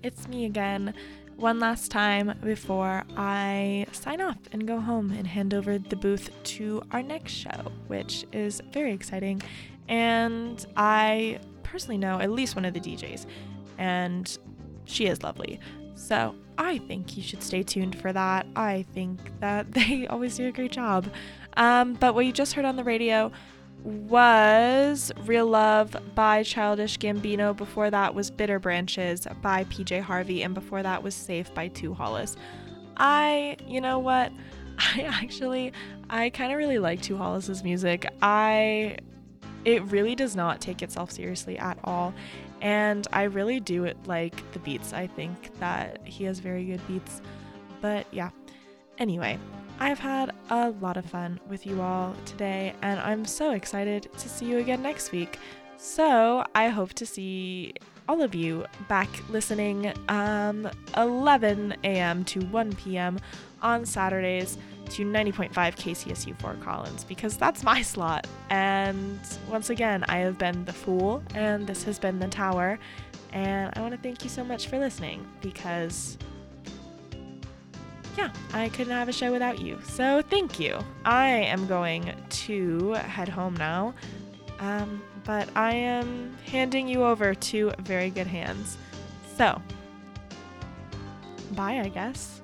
it's me again, one last time before I sign off and go home and hand over the booth to our next show, which is very exciting. And I personally know at least one of the DJs, and she is lovely. So I think you should stay tuned for that. I think that they always do a great job. But what you just heard on the radio was Real Love by Childish Gambino. Before that was Bitter Branches by PJ Harvey, and before that was Safe by 2 Hollis. You know what? I kind of really like 2 Hollis's music. It really does not take itself seriously at all, and I really do like the beats. I think that he has very good beats. But yeah, anyway, I've had a lot of fun with you all today, and I'm so excited to see you again next week. So I hope to see all of you back listening 11 a.m. to 1 p.m. on Saturdays to 90.5 KCSU Fort Collins, because that's my slot. And once again, I have been The Fool, and this has been The Tower, and I want to thank you so much for listening, because yeah, I couldn't have a show without you. So thank you. I am going to head home now, but I am handing you over to very good hands. So, bye, I guess.